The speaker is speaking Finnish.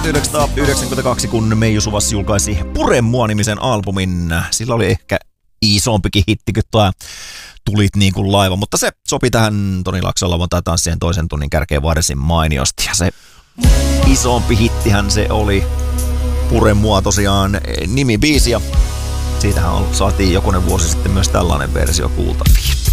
1992, kun Meiju Suvas julkaisi Pure mua-nimisen albumin. Sillä oli ehkä isompikin hitti kuin tuo Tulit niin kuin laiva, mutta se sopi tähän Toni Laakson Lauantai-tanssien toisen tunnin kärkeen varsin mainiosti. Ja se isompi hittihän se oli Pure mua tosiaan nimibiisi, ja siitähän saatiin jokunen vuosi sitten myös tällainen versio kuultavia.